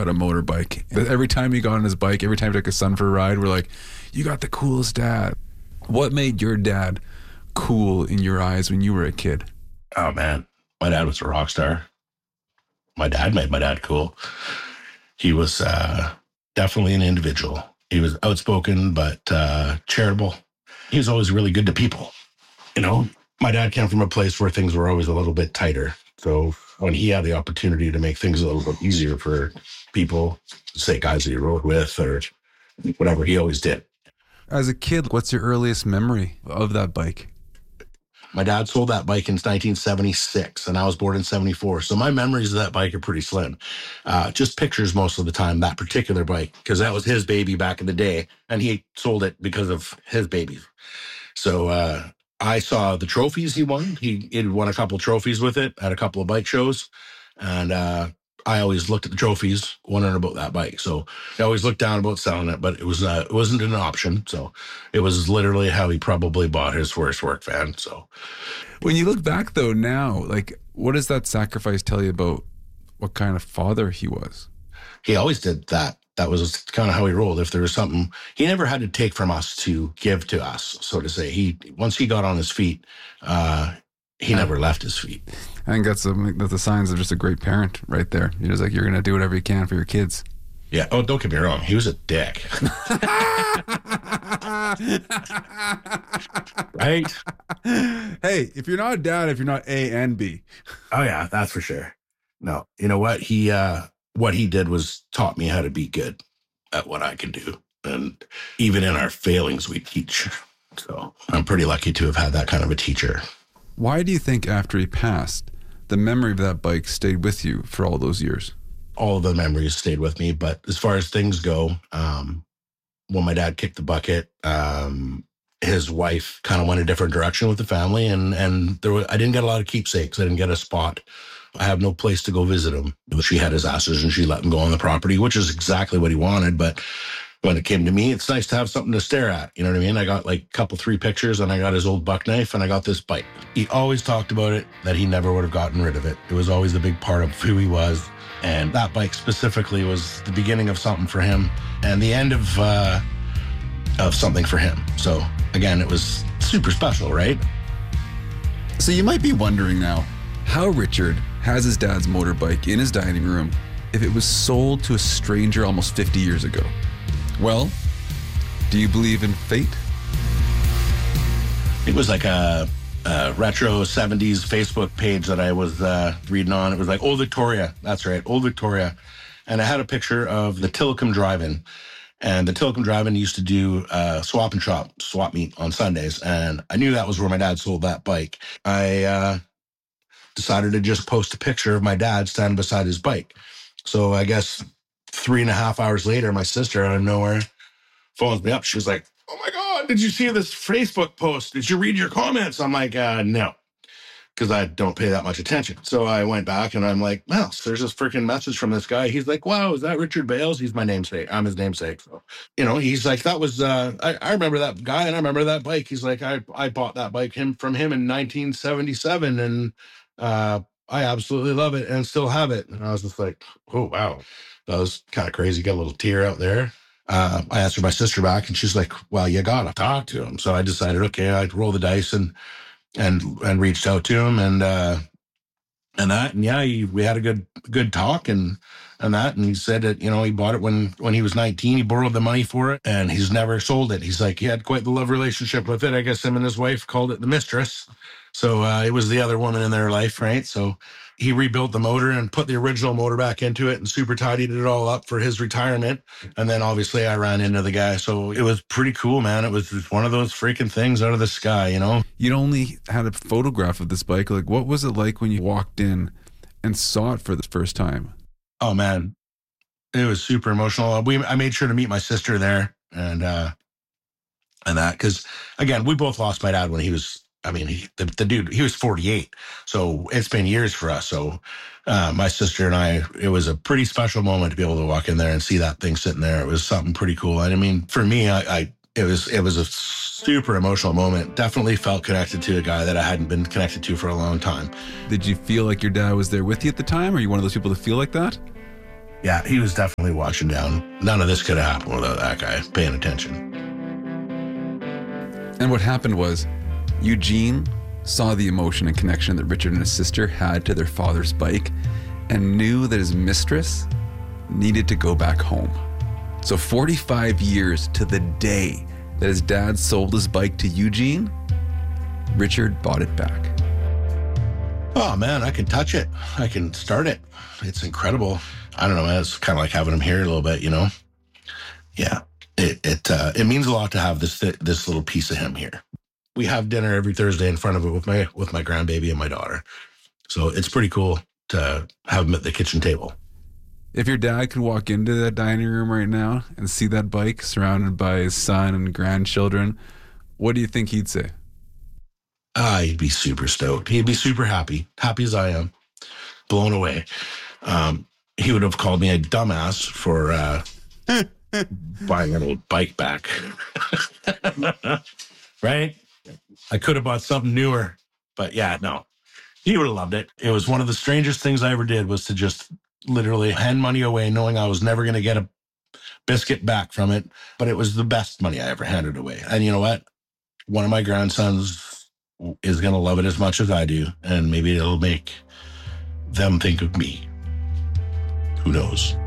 had a motorbike. Every time he got on his bike, every time he took his son for a ride, we're like, you got the coolest dad. What made your dad cool in your eyes when you were a kid? Oh, man. My dad was a rock star. My dad made my dad cool. He was definitely an individual. He was outspoken, but charitable. He was always really good to people. You know, my dad came from a place where things were always a little bit tighter. So when he had the opportunity to make things a little bit easier for people, say guys that he rode with or whatever, he always did. As a kid, what's your earliest memory of that bike? My dad sold that bike in 1976, and I was born in 74. So my memories of that bike are pretty slim. Just pictures most of the time, that particular bike, because that was his baby back in the day, and he sold it because of his babies. So I saw the trophies he won. He had won a couple trophies with it at a couple of bike shows, and I always looked at the trophies, wondering about that bike. So I always looked down about selling it, but it wasn't an option. So it was literally how he probably bought his first work van. So when you look back though now, like, what does that sacrifice tell you about what kind of father he was? He always did that. That was kind of how he rolled. If there was something, he never had to take from us to give to us, so to say. Once he got on his feet, he never left his feet. I think that's the signs of just a great parent right there. You're just like, you're going to do whatever you can for your kids. Yeah. Oh, don't get me wrong. He was a dick. Right? Hey, if you're not a dad, if you're not A and B. Oh, yeah, that's for sure. No, you know what? What he did was taught me how to be good at what I can do. And even in our failings, we teach. So I'm pretty lucky to have had that kind of a teacher. Why do you think after he passed, the memory of that bike stayed with you for all those years? All of the memories stayed with me. But as far as things go, when my dad kicked the bucket, his wife kind of went a different direction with the family. And I didn't get a lot of keepsakes. I didn't get a spot. I have no place to go visit him. She had his ashes and she let him go on the property, which is exactly what he wanted. But when it came to me, it's nice to have something to stare at. You know what I mean? I got like a couple, 3 pictures, and I got his old buck knife and I got this bike. He always talked about it, that he never would have gotten rid of it. It was always a big part of who he was. And that bike specifically was the beginning of something for him and the end of something for him. So again, it was super special, right? So you might be wondering now how Richard has his dad's motorbike in his dining room if it was sold to a stranger almost 50 years ago. Well, do you believe in fate? It was like a retro 70s Facebook page that I was reading on. It was like Old Victoria. That's right, Old Victoria. And I had a picture of the Tillicum Drive-In. And the Tillicum Drive-In used to do swap meet on Sundays. And I knew that was where my dad sold that bike. I decided to just post a picture of my dad standing beside his bike. So I guess 3.5 hours later, my sister out of nowhere phones me up. She was like, "Oh my God, did you see this Facebook post? Did you read your comments?" I'm like, no, because I don't pay that much attention. So I went back and I'm like, well, there's this freaking message from this guy. He's like, "Wow, is that Richard Bales?" He's my namesake. I'm his namesake. So, he's like, that was, I remember that guy and I remember that bike. He's like, I bought that bike from him in 1977 and I absolutely love it and still have it. And I was just like, oh, wow. That was kind of crazy. Got a little tear out there. I asked my sister back and she's like, well, you got to talk to him. So I decided, okay, I'd roll the dice and reached out to him and that. And yeah, we had a good talk and that. And he said that, he bought it when he was 19, he borrowed the money for it and he's never sold it. He's like, he had quite the love relationship with it. I guess him and his wife called it the mistress. So it was the other woman in their life, right? So he rebuilt the motor and put the original motor back into it and super tidied it all up for his retirement. And then obviously I ran into the guy. So it was pretty cool, man. It was just one of those freaking things out of the sky, You'd only had a photograph of this bike. Like, what was it like when you walked in and saw it for the first time? Oh, man. It was super emotional. I made sure to meet my sister there and that, because again, we both lost my dad when he was, the dude, he was 48. So it's been years for us. So my sister and I, it was a pretty special moment to be able to walk in there and see that thing sitting there. It was something pretty cool. And for me, it was a super emotional moment. Definitely felt connected to a guy that I hadn't been connected to for a long time. Did you feel like your dad was there with you at the time? Are you one of those people that feel like that? Yeah, he was definitely watching down. None of this could have happened without that guy paying attention. And what happened was Eugene saw the emotion and connection that Richard and his sister had to their father's bike and knew that his mistress needed to go back home. So 45 years to the day that his dad sold his bike to Eugene, Richard bought it back. Oh man, I can touch it. I can start it. It's incredible. I don't know, man. It's kind of like having him here a little bit, you know? Yeah. It means a lot to have this little piece of him here. We have dinner every Thursday in front of it with my grandbaby and my daughter. So it's pretty cool to have him at the kitchen table. If your dad could walk into that dining room right now and see that bike surrounded by his son and grandchildren, what do you think he'd say? He'd be super stoked. He'd be super happy as I am, blown away. He would have called me a dumbass for buying an old bike back. Right? I could have bought something newer, but yeah, no. He would have loved it. It was one of the strangest things I ever did, was to just literally hand money away knowing I was never going to get a biscuit back from it, but it was the best money I ever handed away. And you know what? One of my grandsons is going to love it as much as I do, and maybe it'll make them think of me. Who knows?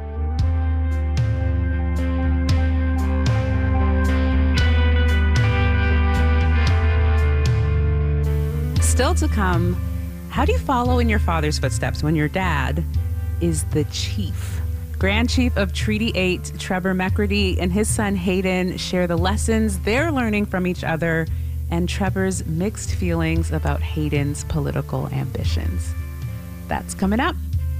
Still to come, how do you follow in your father's footsteps when your dad is the chief? Grand Chief of Treaty 8, Trevor McCready, and his son Hayden share the lessons they're learning from each other and Trevor's mixed feelings about Hayden's political ambitions. That's coming up.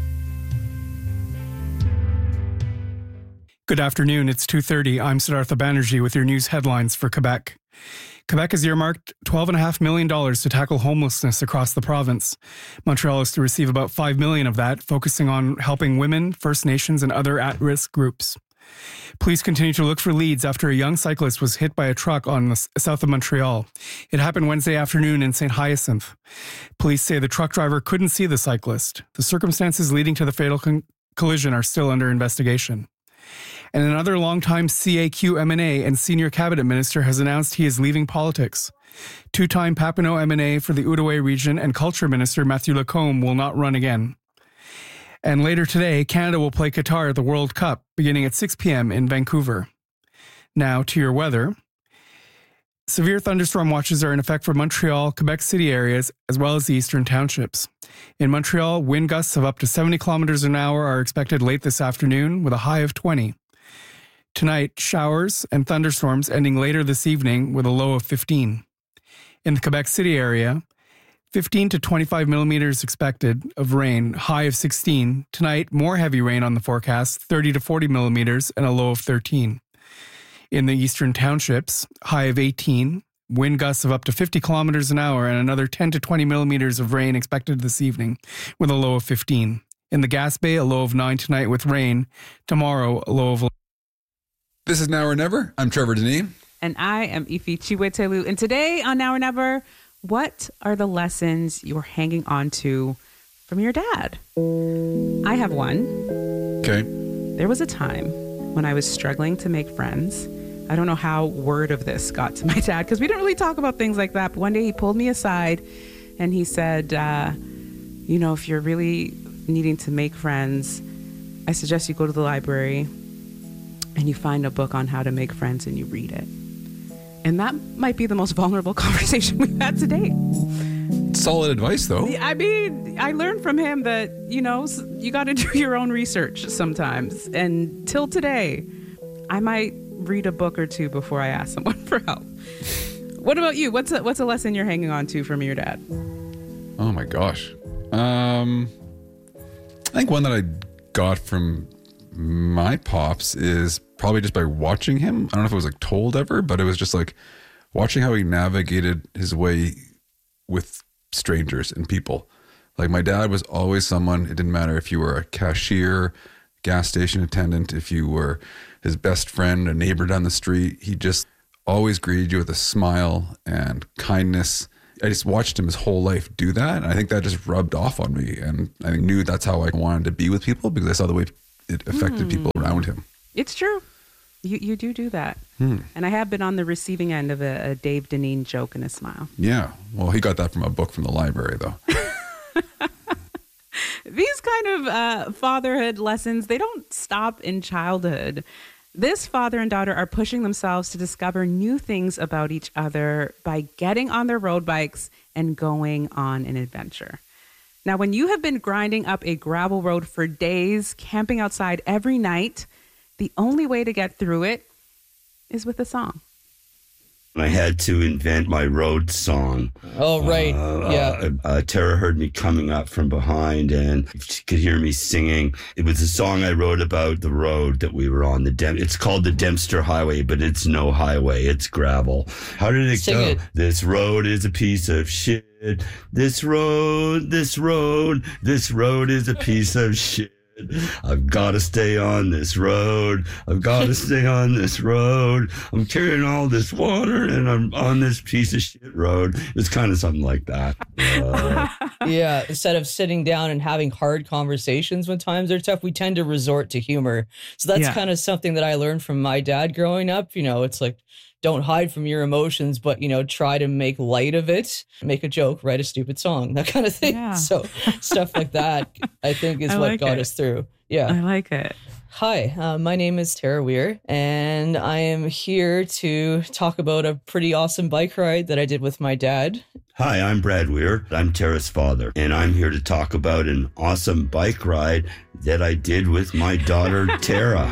Good afternoon. It's 2:30. I'm Siddhartha Banerjee with your news headlines for Quebec. Quebec has earmarked $12.5 million to tackle homelessness across the province. Montreal is to receive about $5 million of that, focusing on helping women, First Nations, and other at-risk groups. Police continue to look for leads after a young cyclist was hit by a truck on the south of Montreal. It happened Wednesday afternoon in St. Hyacinth. Police say the truck driver couldn't see the cyclist. The circumstances leading to the fatal collision are still under investigation. And another longtime CAQ MNA and senior cabinet minister has announced he is leaving politics. Two-time Papineau MNA for the Outaouais region and culture minister Matthew Lacombe will not run again. And later today, Canada will play Qatar at the World Cup, beginning at 6 p.m. in Vancouver. Now to your weather. Severe thunderstorm watches are in effect for Montreal, Quebec City areas, as well as the eastern townships. In Montreal, wind gusts of up to 70 kilometers an hour are expected late this afternoon, with a high of 20. Tonight, showers and thunderstorms ending later this evening with a low of 15. In the Quebec City area, 15 to 25 millimeters expected of rain, high of 16. Tonight, more heavy rain on the forecast, 30 to 40 millimeters and a low of 13. In the eastern townships, high of 18, wind gusts of up to 50 kilometers an hour and another 10 to 20 millimeters of rain expected this evening with a low of 15. In the Gaspé, a low of 9 tonight with rain. Tomorrow, a low of 11. This is Now or Never. I'm Trevor Denis. And I am Ifi Chiwetelu. And today on Now or Never, what are the lessons you're hanging on to from your dad? I have one. Okay. There was a time when I was struggling to make friends. I don't know how word of this got to my dad, because we didn't really talk about things like that. But one day he pulled me aside and he said, if you're really needing to make friends, I suggest you go to the library and you find a book on how to make friends and you read it. And that might be the most vulnerable conversation we've had today. Solid advice, though. I mean, I learned from him that, you got to do your own research sometimes. And till today, I might read a book or two before I ask someone for help. What about you? What's a lesson you're hanging on to from your dad? Oh my gosh. I think one that I got from my pops is probably just by watching him. I don't know if it was like told ever, but it was just like watching how he navigated his way with strangers and people. Like my dad was always someone, it didn't matter if you were a cashier, gas station attendant, if you were his best friend, a neighbor down the street, he just always greeted you with a smile and kindness. I just watched him his whole life do that. And I think that just rubbed off on me. And I knew that's how I wanted to be with people, because I saw the way it affected people around him. It's true. You do that. And I have been on the receiving end of a Dave Deneen joke and a smile. Yeah. Well, he got that from a book from the library, though. These kind of fatherhood lessons, they don't stop in childhood. This father and daughter are pushing themselves to discover new things about each other by getting on their road bikes and going on an adventure. Now, when you have been grinding up a gravel road for days, camping outside every night, the only way to get through it is with a song. I had to invent my road song. Oh, right. Tara heard me coming up from behind and she could hear me singing. It was a song I wrote about the road that we were on. It's called the Dempster Highway, but it's no highway. It's gravel. How did it Sing go? it. This road is a piece of shit. This road is a piece of shit. I've got to stay on this road. I've got to stay on this road. I'm carrying all this water and I'm on this piece of shit road. It's kind of something like that. Yeah, instead of sitting down and having hard conversations when times are tough, we tend to resort to humor. So that's kind of something that I learned from my dad growing up. You know, it's like, don't hide from your emotions, but, you know, try to make light of it, make a joke, write a stupid song, that kind of thing. Yeah. So stuff like that, I think, is what got us through. Yeah. I like it. Hi, my name is Tara Weir, and I am here to talk about a pretty awesome bike ride that I did with my dad. Hi, I'm Brad Weir. I'm Tara's father, and I'm here to talk about an awesome bike ride that I did with my daughter, Tara.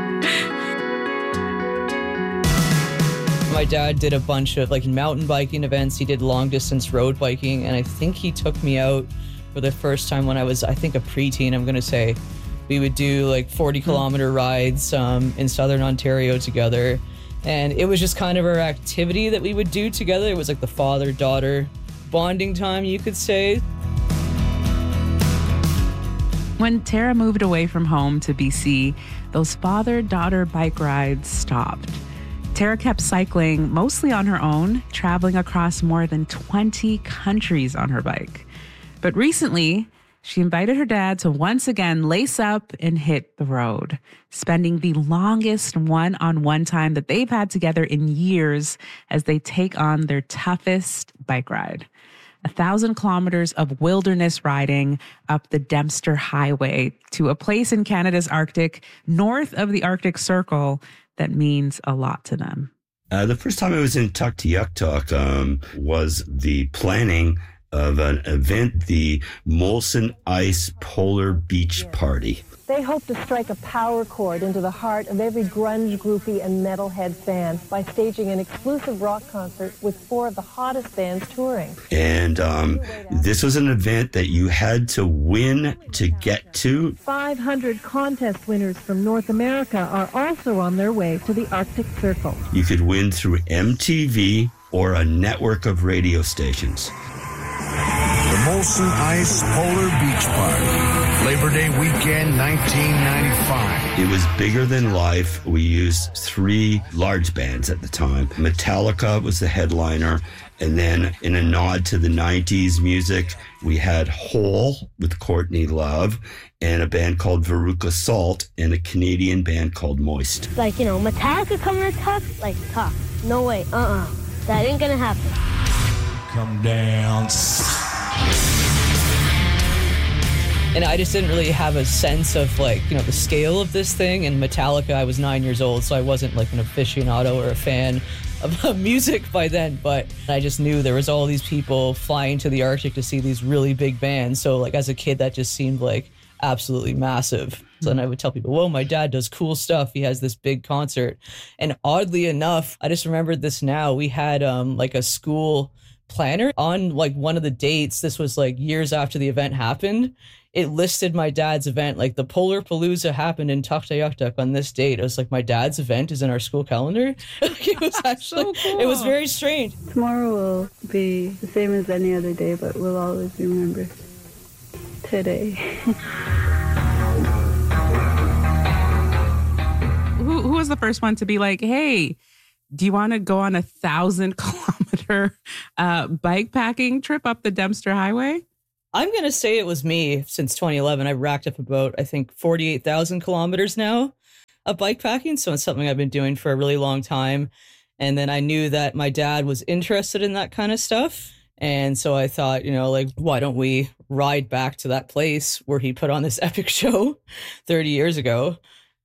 My dad did a bunch of like mountain biking events. He did long distance road biking. And I think he took me out for the first time when I was, I think, a preteen, I'm going to say. We would do like 40 kilometer rides in Southern Ontario together. And it was just kind of our activity that we would do together. It was like the father-daughter bonding time, you could say. When Tara moved away from home to BC, those father-daughter bike rides stopped. Tara kept cycling mostly on her own, traveling across more than 20 countries on her bike. But recently, she invited her dad to once again lace up and hit the road, spending the longest one-on-one time that they've had together in years as they take on their toughest bike ride. 1,000 kilometers of wilderness riding up the Dempster Highway to a place in Canada's Arctic, north of the Arctic Circle, that means a lot to them. The first time I was in Tuktoyaktuk was the planning of an event, the Molson Ice Polar Beach Party. They hope to strike a power chord into the heart of every grunge groupie and metalhead fan by staging an exclusive rock concert with 4 of the hottest bands touring. And this was an event that you had to win to get to. 500 contest winners from North America are also on their way to the Arctic Circle. You could win through MTV or a network of radio stations. The Molson Ice Polar Beach Party, Labor Day weekend, 1995. It was bigger than life. We used 3 large bands at the time. Metallica was the headliner. And then in a nod to the 90s music, we had Hole with Courtney Love and a band called Veruca Salt and a Canadian band called Moist. Like, you know, Metallica coming to talk? Like, talk. No way. That ain't gonna happen. Come down. And I just didn't really have a sense of like, you know, the scale of this thing. And Metallica, I was 9 years old, so I wasn't like an aficionado or a fan of music by then. But I just knew there was all these people flying to the Arctic to see these really big bands. So like as a kid, that just seemed like absolutely massive. So then I would tell people, whoa, my dad does cool stuff. He has this big concert. And oddly enough, I just remembered this now. We had like a school planner on like one of the dates. This was like years after the event happened. It listed my dad's event, like the Polar Palooza happened in Tuktoyaktuk on this date. It was like my dad's event is in our school calendar. It was actually, so cool. It was very strange. Tomorrow will be the same as any other day, but we'll always remember today. Who was the first one to be like, hey, do you want to go on 1,000 kilometer bike packing trip up the Dempster Highway? I'm going to say it was me since 2011. I've racked up about, I think, 48,000 kilometers now of bike packing. So it's something I've been doing for a really long time. And then I knew that my dad was interested in that kind of stuff. And so I thought, like, why don't we ride back to that place where he put on this epic show 30 years ago?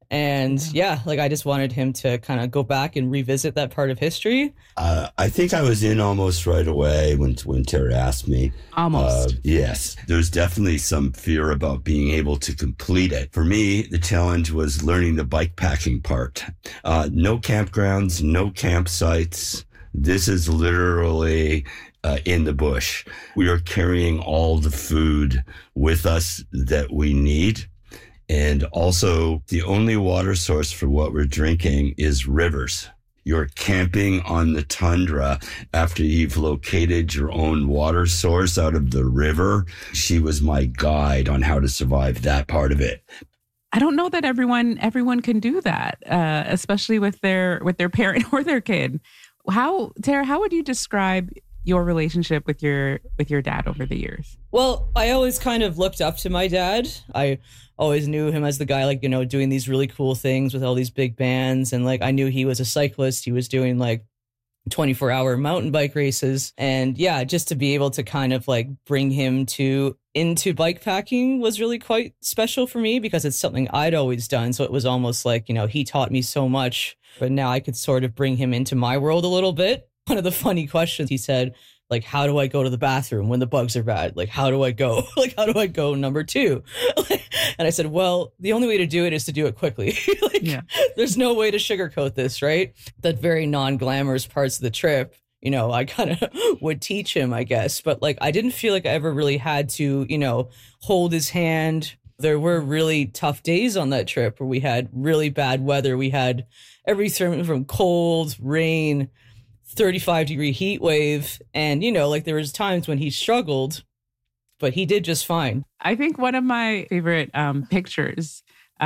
And I just wanted him to kind of go back and revisit that part of history. I think I was in almost right away when Tara asked me. Almost. Yes. There's definitely some fear about being able to complete it. For me, the challenge was learning the bike packing part. No campgrounds, no campsites. This is literally in the bush. We are carrying all the food with us that we need. And also, the only water source for what we're drinking is rivers. You're camping on the tundra after you've located your own water source out of the river. She was my guide on how to survive that part of it. I don't know that everyone can do that, especially with their parent or their kid. Tara, how would you describe your relationship with your dad over the years? Well, I always kind of looked up to my dad. I always knew him as the guy, like, doing these really cool things with all these big bands. And like, I knew he was a cyclist. He was doing like 24-hour mountain bike races. And yeah, just to be able to kind of like bring him into bike packing was really quite special for me because it's something I'd always done. So it was almost like, he taught me so much, but now I could sort of bring him into my world a little bit. One of the funny questions he said, like, how do I go to the bathroom when the bugs are bad? Like, how do I go? Like, how do I go number 2? And I said, well, the only way to do it is to do it quickly. There's no way to sugarcoat this, right? That very non-glamorous parts of the trip, I kind of would teach him, I guess. But like, I didn't feel like I ever really had to, hold his hand. There were really tough days on that trip where we had really bad weather. We had everything from cold, rain, 35-degree heat wave. And, there was times when he struggled, but he did just fine. I think one of my favorite pictures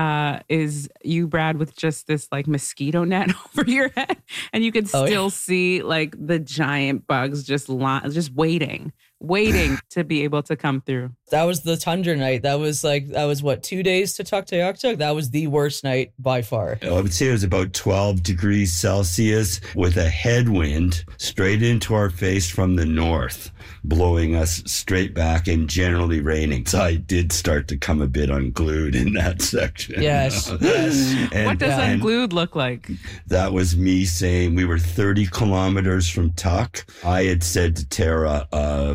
is you, Brad, with just this like mosquito net over your head. And you could still see like the giant bugs just waiting to be able to come through. That was the tundra night. That was what, 2 days to Tuktoyaktuk? That was the worst night by far. I would say it was about 12 degrees Celsius with a headwind straight into our face from the north, blowing us straight back and generally raining. So I did start to come a bit unglued in that section. Yes. And, what does unglued look like? That was me saying we were 30 kilometers from Tuk. I had said to Tara,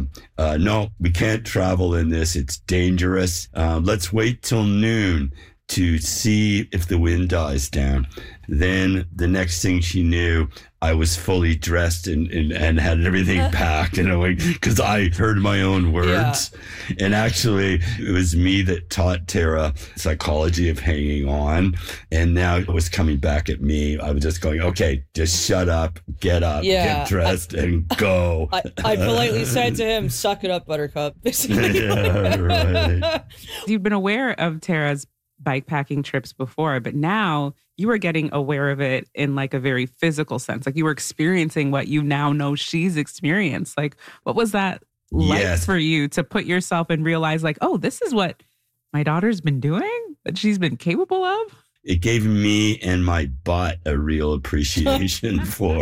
no, we can't travel in this. It's dangerous. Let's wait till noon to see if the wind dies down. Then the next thing she knew, I was fully dressed and had everything packed, because I heard my own words. Yeah. And actually, it was me that taught Tara psychology of hanging on. And now it was coming back at me. I was just going, okay, just shut up, get up, get dressed, and go. I politely said to him, suck it up, Buttercup. Yeah, right. You've been aware of Tara's bikepacking trips before, but now you are getting aware of it in like a very physical sense. Like you were experiencing what you now know she's experienced. Like, what was that like for you to put yourself and realize like, oh, this is what my daughter's been doing, that she's been capable of? It gave me and my butt a real appreciation for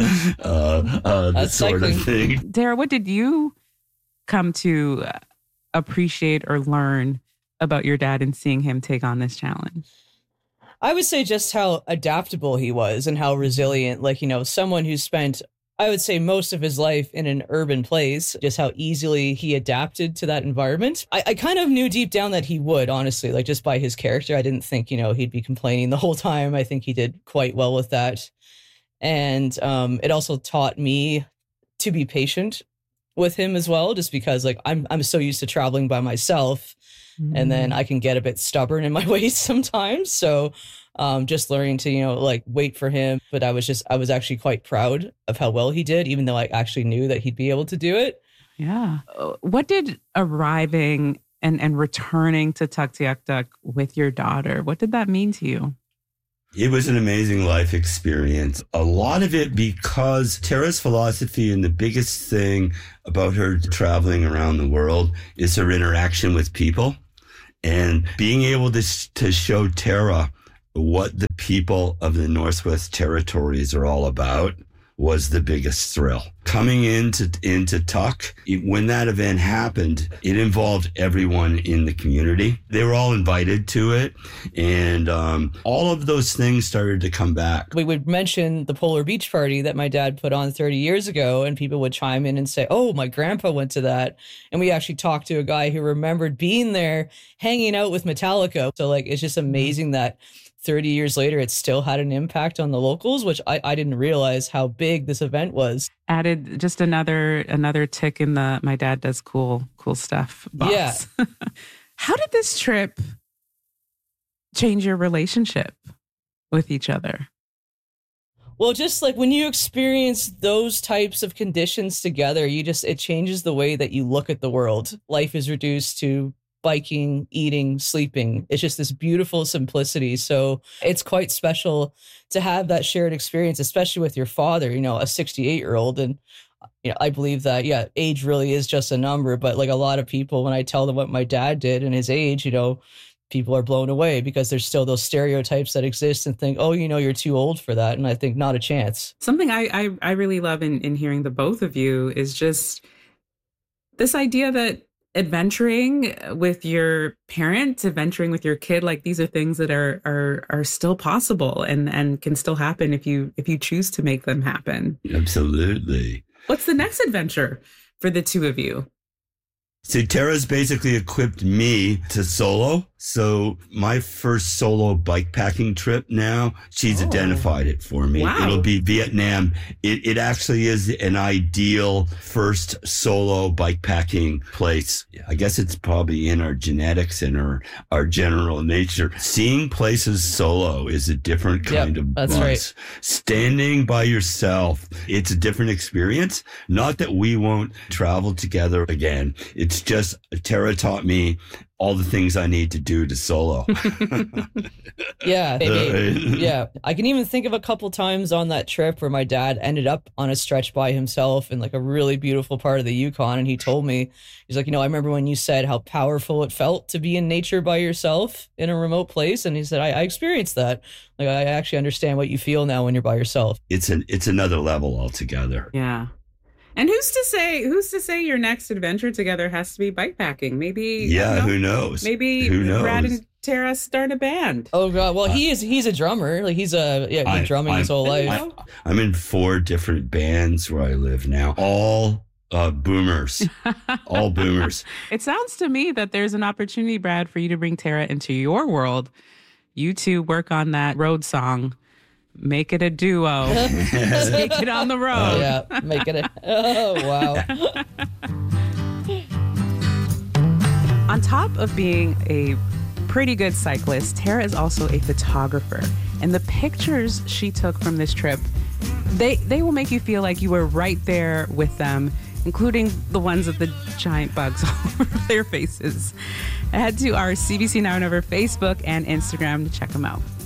that sort of thing. Tara, what did you come to appreciate or learn about your dad and seeing him take on this challenge? I would say just how adaptable he was and how resilient, like, someone who spent, I would say, most of his life in an urban place, just how easily he adapted to that environment. I kind of knew deep down that he would, honestly, like just by his character. I didn't think, he'd be complaining the whole time. I think he did quite well with that. And it also taught me to be patient with him as well, just because like I'm so used to traveling by myself. And then I can get a bit stubborn in my ways sometimes. So just learning to, like wait for him. But I was actually quite proud of how well he did, even though I actually knew that he'd be able to do it. Yeah. What did arriving and returning to Tuktoyaktuk with your daughter, what did that mean to you? It was an amazing life experience. A lot of it because Tara's philosophy, and the biggest thing about her traveling around the world, is her interaction with people. And being able to show Tara what the people of the Northwest Territories are all about was the biggest thrill. Coming into Tuck, when that event happened, it involved everyone in the community. They were all invited to it, and all of those things started to come back. We would mention the Polar Beach Party that my dad put on 30 years ago, and people would chime in and say, oh, my grandpa went to that. And we actually talked to a guy who remembered being there, hanging out with Metallica. So, like, it's just amazing that 30 years later, it still had an impact on the locals, which I didn't realize how big this event was. Added just another tick in the my dad does cool stuff box. Yeah. How did this trip change your relationship with each other? Well, just like when you experience those types of conditions together, it changes the way that you look at the world. Life is reduced to biking, eating, sleeping. It's just this beautiful simplicity. So it's quite special to have that shared experience, especially with your father, you know, a 68-year-old. And you know, I believe that, yeah, age really is just a number. But like a lot of people, when I tell them what my dad did and his age, you know, people are blown away because there's still those stereotypes that exist and think, oh, you know, you're too old for that. And I think not a chance. Something I really love in hearing the both of you is just this idea that adventuring with your parent, adventuring with your kid, like these are things that are still possible and can still happen if you choose to make them happen. Absolutely. What's the next adventure for the two of you? So Tara's basically equipped me to solo. So my first solo bikepacking trip now, she's identified it for me. Wow. It'll be Vietnam. It actually is an ideal first solo bikepacking place. I guess it's probably in our genetics and our general nature. Seeing places solo is a different kind of buzz. Right. Standing by yourself, it's a different experience. Not that we won't travel together again. It's just Tara taught me all the things I need to do to solo. Yeah, maybe. Yeah. I can even think of a couple times on that trip where my dad ended up on a stretch by himself in like a really beautiful part of the Yukon. And he told me, he's like, you know, I remember when you said how powerful it felt to be in nature by yourself in a remote place. And he said, I experienced that. Like, I actually understand what you feel now when you're by yourself. It's another level altogether. Yeah. And who's to say your next adventure together has to be bikepacking? Maybe. Yeah, who knows? Maybe Brad and Tara start a band. Oh God! Well, he's a drummer. Like he's been drumming his whole life. I'm in 4 different bands where I live now. All boomers. All boomers. It sounds to me that there's an opportunity, Brad, for you to bring Tara into your world. You two work on that road song. Make it a duo. Take it on the road. Yeah, make it a... Oh, wow. On top of being a pretty good cyclist, Tara is also a photographer. And the pictures she took from this trip, they will make you feel like you were right there with them, including the ones with the giant bugs all over their faces. Head to our CBC Now and Ever Facebook and Instagram to check them out.